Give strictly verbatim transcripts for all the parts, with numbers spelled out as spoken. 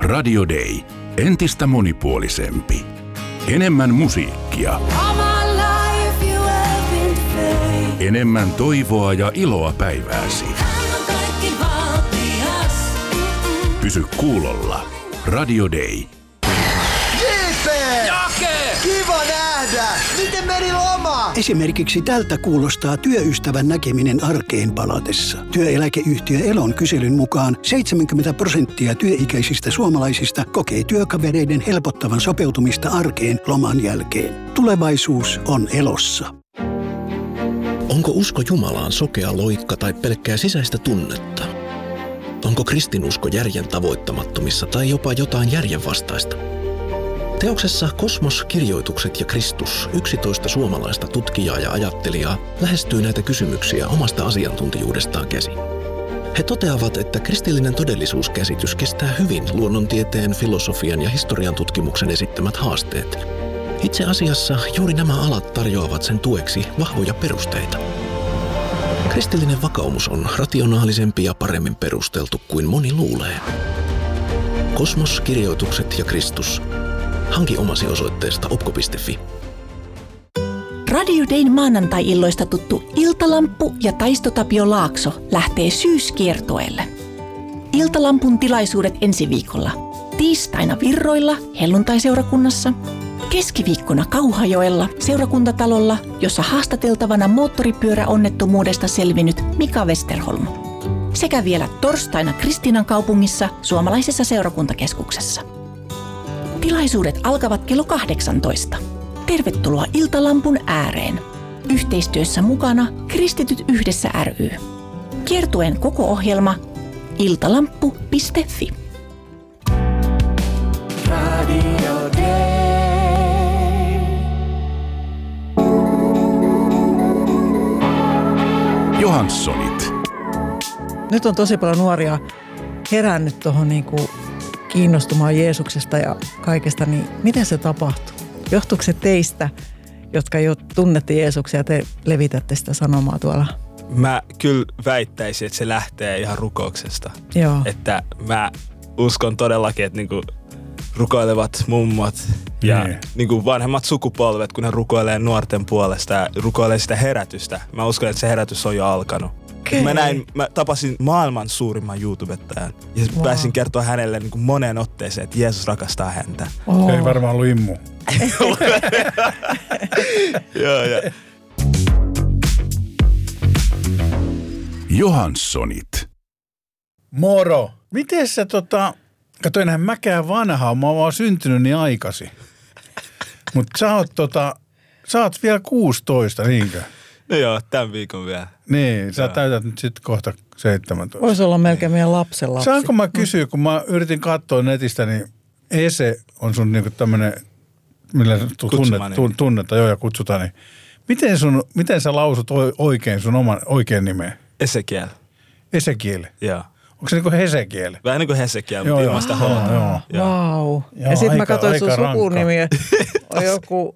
Radio Day. Entistä monipuolisempi. Enemmän musiikkia. Enemmän toivoa ja iloa päivääsi. Pysy kuulolla. Radio Day. J P! Jake! Kiva nähdä! Miten meni loma? Esimerkiksi tältä kuulostaa työystävän näkeminen arkeen palatessa. Työeläkeyhtiö Elon kyselyn mukaan seitsemänkymmentä prosenttia työikäisistä suomalaisista kokee työkavereiden helpottavan sopeutumista arkeen loman jälkeen. Tulevaisuus on Elossa. Onko usko Jumalaan sokea loikka tai pelkkää sisäistä tunnetta? Onko kristinusko järjen tavoittamattomissa tai jopa jotain järjenvastaista? Teoksessa Kosmos, kirjoitukset ja Kristus yksitoista suomalaista tutkijaa ja ajattelijaa lähestyy näitä kysymyksiä omasta asiantuntijuudestaan käsin. He toteavat, että kristillinen todellisuuskäsitys kestää hyvin luonnontieteen, filosofian ja historian tutkimuksen esittämät haasteet. Itse asiassa juuri nämä alat tarjoavat sen tueksi vahvoja perusteita. Kristillinen vakaumus on rationaalisempi ja paremmin perusteltu kuin moni luulee. Kosmos, kirjoitukset ja Kristus. Hanki omasi osoitteesta opko piste fi. Radio Dayn maanantai-illoista tuttu Iltalamppu ja Taisto Tapio Laakso lähtee syyskiertueelle. Iltalampun tilaisuudet ensi viikolla. Tiistaina Virroilla, helluntaiseurakunnassa. Keskiviikkona Kauhajoella, seurakuntatalolla, jossa haastateltavana moottoripyöräonnettomuudesta selvinnyt Mika Westerholm. Sekä vielä torstaina Kristiinan kaupungissa, suomalaisessa seurakuntakeskuksessa. Tilaisuudet alkavat kello kahdeksantoista. Tervetuloa Iltalampun ääreen. Yhteistyössä mukana Kristityt yhdessä ry. Kiertueen koko ohjelma iltalamppu piste fi. Radio Day. Johanssonit. Nyt on tosi paljon nuoria herännyt tuohon niinku kiinnostumaan Jeesuksesta ja kaikesta, niin miten se tapahtuu? Johtuuko se teistä, jotka jo tunnette Jeesuksia ja te levitätte sitä sanomaa tuolla? Mä kyllä väittäisin, että se lähtee ihan rukouksesta. Joo. Että mä uskon todellakin, että niinku rukoilevat mummot ja niin. niinku vanhemmat sukupolvet, kun ne rukoilee nuorten puolesta ja rukoilee sitä herätystä. Mä uskon, että se herätys on jo alkanut. Okay. Mä näin, mä tapasin maailman suurimman YouTubettajan ja wow. pääsin kertoa hänelle niin kuin moneen otteeseen, että Jeesus rakastaa häntä. Oh. Se ei varmaan ollut immu. Joo, joo. Johanssonit. Moro. Miten sä tota, kato enhän mäkään vanhaa, mä oon vaan syntynyt niin aikaisin. Mut sä oot tota, sä oot vielä kuusitoista, niinkö? No joo, tämän viikon vielä. Niin, sä joo. täytät nyt sitten kohta seitsemäntoista. Voisi olla melkein meidän lapsen lapsi. Saanko mä kysyä, kun mä yritin katsoa netistä, niin Ese on sun niinku tämmönen, millä tunnet, tunnetta, joo ja kutsutaan, niin miten, sun, miten sä lausut oikein sun oman oikein nimen? Esekiel. Esekiel? Joo. Onko se niinku Hesekiel? Vähän niin kuin Hesekiel, mutta ilman sitä hoota. Vau. Ja sit mä katsoin sun sukunimi, on joku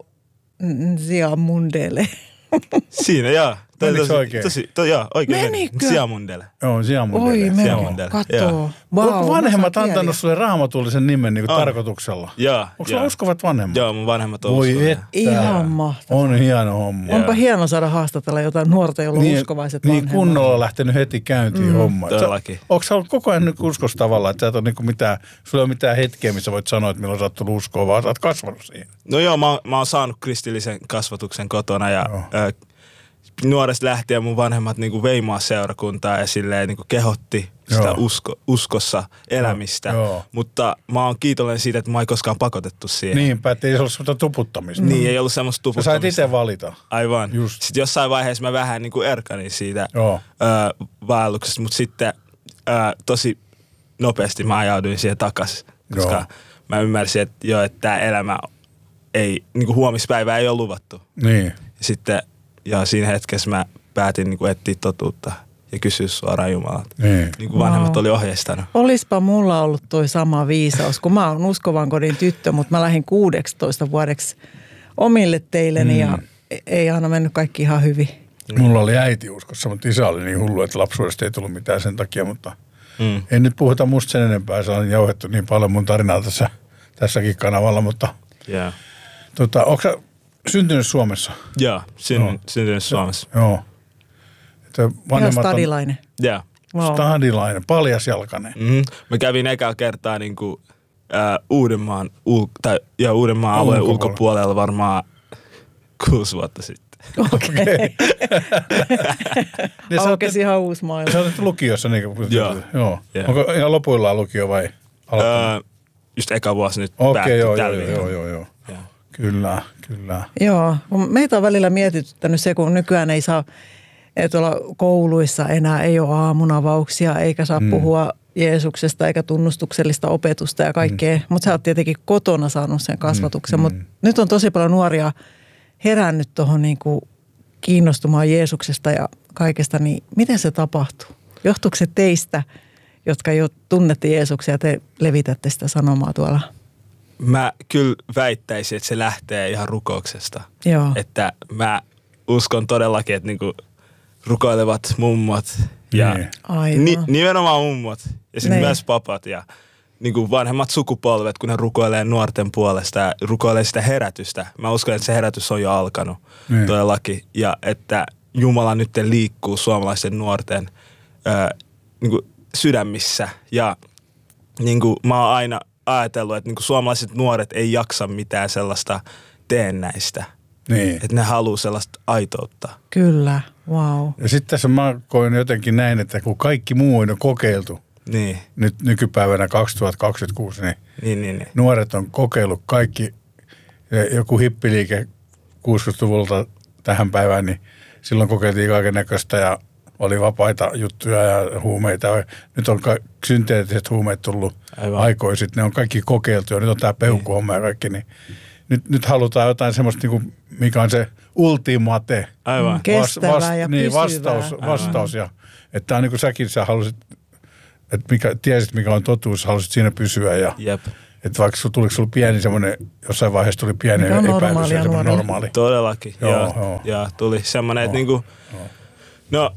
Ziamundele. Siinä, joo. Menikö oikein? Tosi, to, joo, oikein. Menikö? Ziamundele. Joo, Ziamundele. Oi, meni. Katoo. Onko vanhemmat antanut sulle raamatullisen nimen niin kuin tarkoituksella? Joo. Onko sulla uskovat vanhemmat? Joo, mun vanhemmat on Voi uskovia. että. Ihan mahtavaa. On hieno homma. Onpa hieno saada haastatella jotain nuorta, jolla on niin, uskovaiset niin vanhemmat. Niin kunnolla lähtenyt heti käyntiin mm, homma. Todellakin. Onko sä ollut koko ajan nyt uskossa tavallaan, että sä et ole niinku mitään, sulla ei ole mitään hetkeä, missä voit sanoa, että milloin sä oot tullut uskoa, vaan sä oot kasvanut siihen? No joo, mä, mä oon saanut kristillisen kasvatuksen kotona ja ö, nuoresta lähtien mun vanhemmat niinku vei mua seurakuntaa ja silleen niinku kehotti sitä usko, uskossa elämistä. Joo. Mutta mä oon kiitollinen siitä, että mä ei koskaan pakotettu siihen. Niinpä, että ei ollut semmoista tuputtamista. Mm. Niin, ei ollut semmoista tuputtamista. Sä sait itse valita. Aivan. Just. Sitten jossain vaiheessa mä vähän niinku erkanin siitä ö, vaelluksesta, mutta sitten ö, tosi nopeasti mä ajauduin siihen takaisin. Koska joo. mä ymmärsin, että joo, että tää elämä ei, niinku huomispäivää ei ole luvattu. Niin. Sitten ja siinä hetkessä mä päätin niin kuin etsiä totuutta ja kysyä suoraan Jumalalta. Niin. Niin kuin vanhemmat wow. oli ohjeistanut. Olispa mulla ollut toi sama viisaus, kun mä oon uskovan kodin tyttö, mutta mä lähdin kuudeksitoista vuodeksi omille teilleni mm. ja ei aina mennyt kaikki ihan hyvin. Mulla oli äiti uskossa, mutta isä oli niin hullu, että lapsuudesta ei tullut mitään sen takia, mutta Mm. En nyt puhuta musta sen enempää, se on jauhettu niin paljon mun tarinaa tässä, tässäkin kanavalla, mutta yeah. tota, onko sä syntynyt Suomessa? Joo, syn, no. syntynyt Suomessa. Joo. Ihan stadilainen. Joo. Wow. Stadilainen, paljasjalkainen. Mm-hmm. Mä kävin ekaa kertaa niin kuin, äh, Uudenmaan, ul- tai, ja Uudenmaan alueen ulkopuolella varmaan kuusi vuotta sitten. Okei. Okay. Aukesi ihan uusi maailma. Sä olet lukiossa niin kuin... Joo. Joo. Yeah. Onko ihan lopuillaan lukio vai? Öö, just eka vuosi nyt okay, päättyi joo, tällä joo, joo, joo, joo. Yeah. Kyllä, kyllä. Joo. Meitä on välillä mietityttänyt se, kun nykyään ei saa, tuolla kouluissa enää ei ole aamunavauksia, eikä saa mm. puhua Jeesuksesta eikä tunnustuksellista opetusta ja kaikkea. Mm. Mutta sä oot tietenkin kotona saanut sen kasvatuksen. Mm. Mutta nyt on tosi paljon nuoria herännyt tuohon niinku kiinnostumaan Jeesuksesta ja kaikesta, niin miten se tapahtuu? Johtuuko se teistä, jotka jo tunnette Jeesuksia ja te levitätte sitä sanomaa tuolla? Mä kyllä väittäisin, että se lähtee ihan rukouksesta. Joo. Että mä uskon todellakin, että niinku rukoilevat mummot ja ni, nimenomaan mummot ja sitten myös papat ja niinku vanhemmat sukupolvet, kun ne rukoilee nuorten puolesta ja rukoilee sitä herätystä. Mä uskon, että se herätys on jo alkanut niin. Todellakin. Ja että Jumala nyt liikkuu suomalaisten nuorten ö, niinku sydämissä. Ja niinku mä oon aina ajatellut, että niinku suomalaiset nuoret ei jaksa mitään sellaista teennäistä. Niin. Että ne haluaa sellaista aitoutta. Kyllä, wow. Ja sitten tässä mä koin jotenkin näin, että kun kaikki muu on kokeiltu, niin. Nyt nykypäivänä kaksituhattakaksikymmentäkuusi, niin, niin, niin, niin nuoret on kokeillut kaikki, joku hippiliike kuusikymmentäluvulta tähän päivään, niin silloin kokeiltiin kaiken näköistä ja oli vapaita juttuja ja huumeita. Nyt on ka- synteettiset huumeet tullut aikoisin, ne on kaikki kokeiltu ja nyt on tämä peukkuhomma ja kaikki, niin nyt, nyt halutaan jotain semmoista, niin kuin, mikä on se ultimate. Aivan. Kestävää vas, vas, ja niin, pysyvää. Vastaus, vastaus ja että tämä on niin kuin säkin, sä halusit, että mikä, tiesit mikä on totuus, halusit siinä pysyä ja Jep. että vaikka tuliko sulla pieni semmoinen, jossain vaiheessa tuli pieni epäilys ja semmoinen normaali. Todellakin, joo, joo. joo. Ja tuli semmoinen, että niinku, no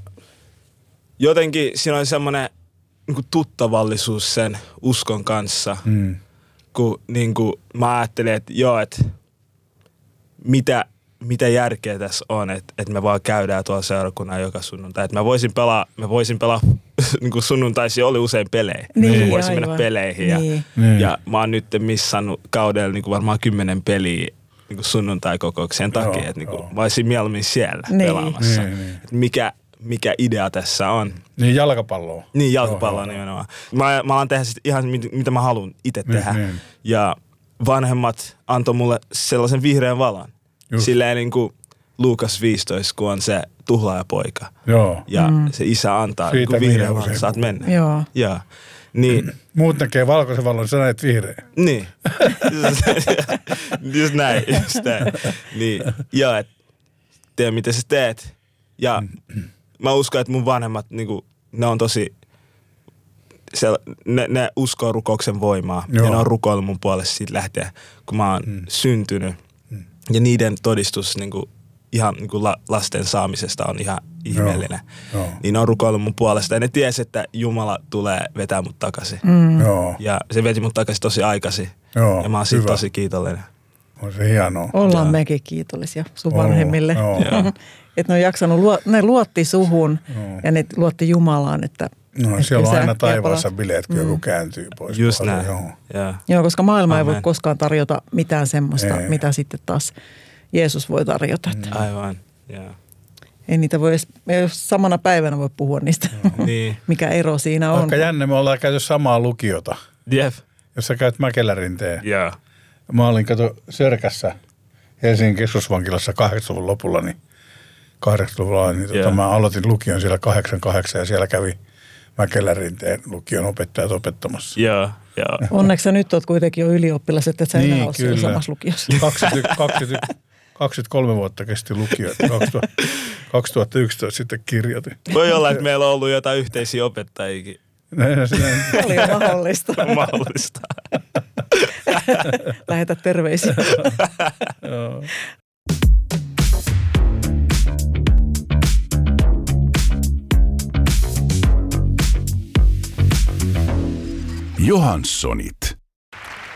jotenkin siinä oli semmoinen niinku tuttavallisuus sen uskon kanssa, mm. kun niinku mä ajattelin, että joo, että mitä, mitä järkeä tässä on, että, että me vaan käydään tuolla seurakunnan joka sunnuntai. Että mä voisin pelaa, mä voisin pelaa niin kuin sunnuntaisia oli usein pelejä. Niin, mä voisin mennä peleihin. Ja, niin. ja mä oon nyt missannut kaudella niin kuin varmaan kymmenen peliä niin kuin sunnuntai-kokouksien takia. Että niin kuin, mä olisin mieluummin siellä niin. pelaamassa. Niin, niin. Mikä, mikä idea tässä on. Niin jalkapalloa. Niin jalkapalloa nimenomaan. Mä, mä alan tehdä sit ihan mitä mä haluan itse niin, tehdä. Niin. Ja vanhemmat antoi mulle sellaisen vihreän valon. Just. Silleen niin kuin Luukas viisitoista, kun on se tuhlaajapoika. Joo. Ja mm. se isä antaa niin kuin vihreän valon, saat mennä. Joo. Ja, niin, muut näkee valkoisen valon, sä näet vihreän. Niin. Just näin. Just näin. Niin. Ja et, tee mitä sä teet. Ja mä uskon, että mun vanhemmat, niin kuin, ne on tosi, se, ne, ne uskoo rukouksen voimaa. Joo. Ja ne on rukoillut mun puolesta siitä lähtien, kun mä oon mm. syntynyt. Mm. Ja niiden todistus niin kuin, ihan niin kuin la, lasten saamisesta on ihan ihmeellinen. Joo. Joo. Niin ne on rukoillut mun puolesta. Ja ne tiesi, että Jumala tulee vetää mut takaisin. Mm. Joo. Ja se veti mut takaisin tosi aikaisin. Joo. Ja mä oon siitä tosi kiitollinen. On se hienoa. Ollaan ja. mekin kiitollisia sun vanhemmille. Että ne on jaksanut, ne luotti suhun joo. ja ne luotti Jumalaan, että no että siellä on aina taivaassa bileet, kun mm. joku kääntyy pois. Just näin. Joo. Yeah. Joo, koska maailma Amen. ei voi koskaan tarjota mitään semmoista, ei. mitä sitten taas Jeesus voi tarjota. Mm. Aivan, joo. Yeah. Ei niitä voi, ei samana päivänä voi puhua niistä, niin. mikä ero siinä on. Aika jännä, me ollaan käyty samaa lukiota. Jep. Jos sä käyt Mäkelärinteen. Joo. Yeah. Mä olin kato Sörkässä Helsingin keskusvankilassa kahdeksankymmentäluvun lopulla, niin kahdeksankymmentäluvulla, niin tota, yeah. mä aloitin lukion siellä kahdeksankymmentäkahdeksan ja siellä kävi Mäkelärinteen lukion opettajat opettamassa. Joo, joo. Onneksi sä nyt oot kuitenkin jo ylioppilas, että et sä niin, enää ole siellä samassa lukiossa. kaksikymmentä, kaksikymmentä, kaksikymmentäkolme vuotta kesti lukio, kaksituhattayksitoista sitten kirjoitin. Voi olla, että meillä on ollut jotain yhteisiä opettajiakin. Näin, näin. Paljon mahdollista. mahdollista. Lähetä terveisiä. Johanssonit.